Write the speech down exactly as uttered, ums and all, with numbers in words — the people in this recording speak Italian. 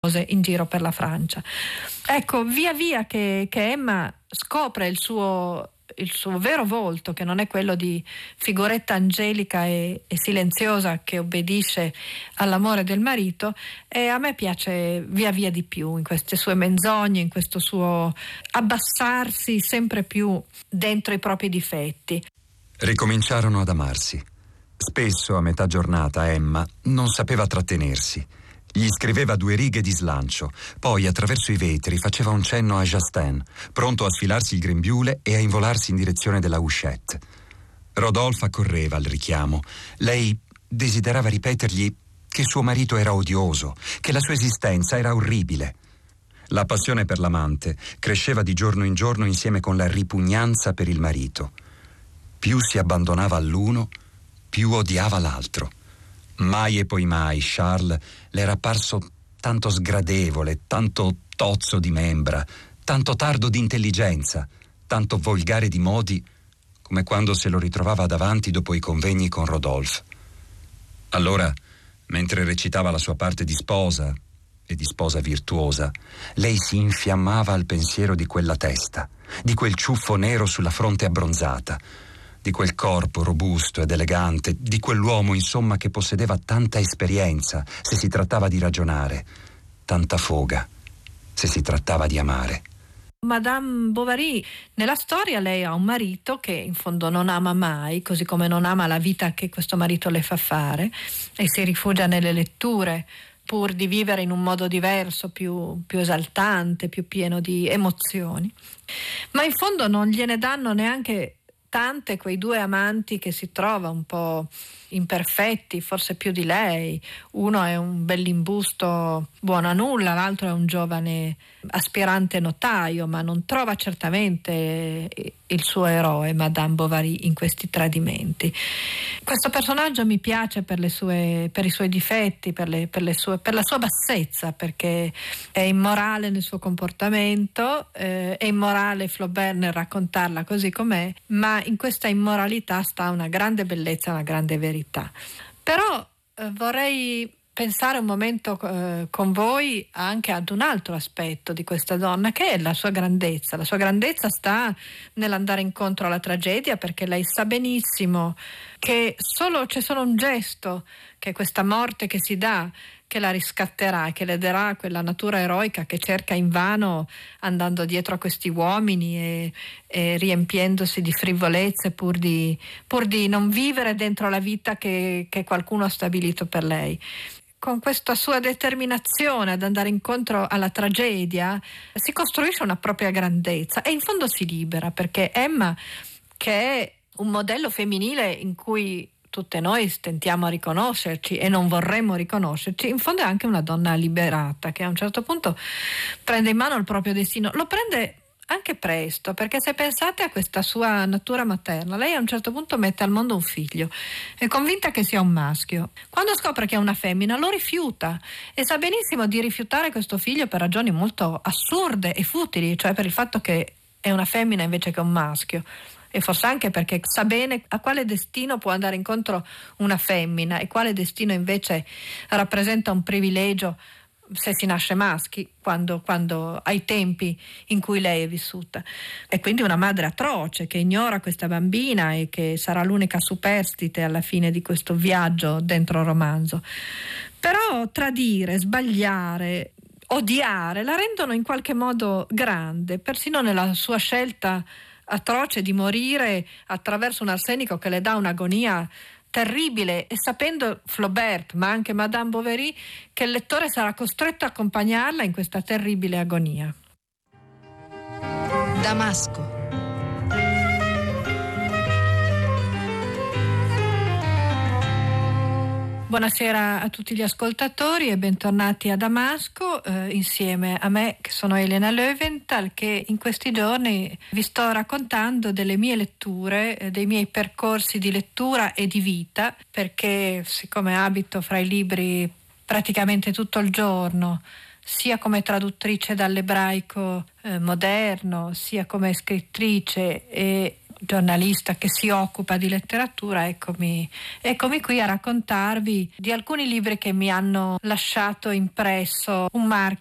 in giro per la Francia. Ecco, via via che, che Emma scopre il suo, il suo vero volto, che non è quello di figuretta angelica e, e silenziosa che obbedisce all'amore del marito, e a me piace via via di più in queste sue menzogne, in questo suo abbassarsi sempre più dentro i propri difetti. Ricominciarono ad amarsi. Spesso a metà giornata Emma non sapeva trattenersi. Gli scriveva due righe di slancio, poi attraverso i vetri faceva un cenno a Justin, pronto a sfilarsi il grembiule e a involarsi in direzione della Houchette. Rodolphe accorreva al richiamo. Lei desiderava ripetergli che suo marito era odioso, che la sua esistenza era orribile. La passione per l'amante cresceva di giorno in giorno insieme con la ripugnanza per il marito. Più si abbandonava all'uno, più odiava l'altro. Mai e poi mai Charles le era apparso tanto sgradevole, tanto tozzo di membra, tanto tardo di intelligenza, tanto volgare di modi, come quando se lo ritrovava davanti dopo i convegni con Rodolphe. Allora, mentre recitava la sua parte di sposa, e di sposa virtuosa, lei si infiammava al pensiero di quella testa, di quel ciuffo nero sulla fronte abbronzata, di quel corpo robusto ed elegante, di quell'uomo insomma che possedeva tanta esperienza se si trattava di ragionare, tanta foga se si trattava di amare. Madame Bovary, nella storia lei ha un marito che in fondo non ama mai, così come non ama la vita che questo marito le fa fare, e si rifugia nelle letture pur di vivere in un modo diverso, più, più esaltante, più pieno di emozioni. Ma in fondo non gliene danno neanche tante quei due amanti che si trova un po' imperfetti, forse più di lei. Uno è un bell'imbusto buono a nulla, l'altro è un giovane aspirante notaio, ma non trova certamente il suo eroe, Madame Bovary, in questi tradimenti. Questo personaggio mi piace per le sue, per i suoi difetti, per, le, per, le sue, per la sua bassezza, perché è immorale nel suo comportamento, eh, è immorale Flaubert nel raccontarla così com'è, ma in questa immoralità sta una grande bellezza, una grande verità. Però eh, vorrei pensare un momento eh, con voi anche ad un altro aspetto di questa donna, che è la sua grandezza. La sua grandezza sta nell'andare incontro alla tragedia, perché lei sa benissimo che solo, c'è solo un gesto, che è questa morte che si dà, che la riscatterà, che le darà quella natura eroica che cerca invano, andando dietro a questi uomini e, e riempiendosi di frivolezze pur di, pur di non vivere dentro la vita che, che qualcuno ha stabilito per lei. Con questa sua determinazione ad andare incontro alla tragedia si costruisce una propria grandezza e in fondo si libera, perché Emma, che è un modello femminile in cui tutte noi stentiamo a riconoscerci e non vorremmo riconoscerci, in fondo è anche una donna liberata che a un certo punto prende in mano il proprio destino, lo prende anche presto, perché se pensate a questa sua natura materna, lei a un certo punto mette al mondo un figlio, è convinta che sia un maschio. Quando scopre che è una femmina lo rifiuta e sa benissimo di rifiutare questo figlio per ragioni molto assurde e futili, cioè per il fatto che è una femmina invece che un maschio, e forse anche perché sa bene a quale destino può andare incontro una femmina e quale destino invece rappresenta un privilegio se si nasce maschi, quando, quando ai tempi in cui lei è vissuta. È quindi una madre atroce che ignora questa bambina e che sarà l'unica superstite alla fine di questo viaggio dentro il romanzo. Però tradire, sbagliare, odiare la rendono in qualche modo grande, persino nella sua scelta atroce di morire attraverso un arsenico che le dà un'agonia terribile, e sapendo Flaubert, ma anche Madame Bovary, che il lettore sarà costretto a accompagnarla in questa terribile agonia. Damasco. Buonasera a tutti gli ascoltatori e bentornati a Damasco, eh, insieme a me che sono Elena Löwenthal, che in questi giorni vi sto raccontando delle mie letture, eh, dei miei percorsi di lettura e di vita, perché siccome abito fra i libri praticamente tutto il giorno, sia come traduttrice dall'ebraico eh, moderno, sia come scrittrice e giornalista che si occupa di letteratura, eccomi, eccomi qui a raccontarvi di alcuni libri che mi hanno lasciato impresso un marchio